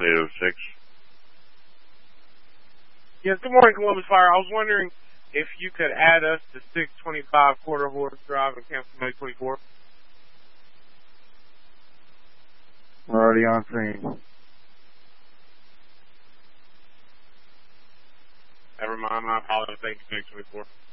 806. Yes, good morning, Columbus Fire. I was wondering if you could add us to 625 Quarter Horse Drive in Camp May 24. We're already on scene. Never mind, my apologies. Thank you, 624.